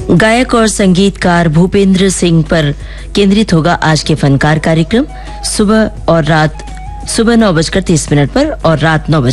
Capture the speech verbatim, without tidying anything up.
गायक और संगीतकार भूपेंद्र सिंह पर केंद्रित होगा आज के फनकार कार्यक्रम। सुबह और रात सुबह नौ बजकर तीस मिनट पर और रात नौ बजकर